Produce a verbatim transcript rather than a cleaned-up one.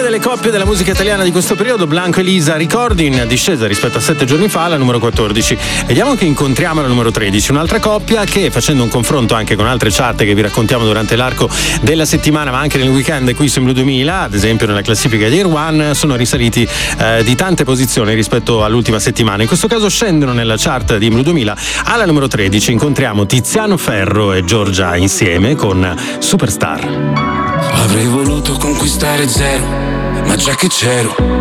delle coppie della musica italiana di questo periodo, Blanco e Lisa, Ricordi, in discesa rispetto a sette giorni fa alla numero quattordici. Vediamo che incontriamo la numero tredici, un'altra coppia che, facendo un confronto anche con altre chart che vi raccontiamo durante l'arco della settimana ma anche nel weekend qui su Blu duemila, ad esempio nella classifica di Air One, sono risaliti eh, di tante posizioni rispetto all'ultima settimana. In questo caso scendono nella chart di Blu duemila alla numero tredici. Incontriamo Tiziano Ferro e Giorgia insieme con Superstar. Avrei voluto conquistare zero, ma già che c'ero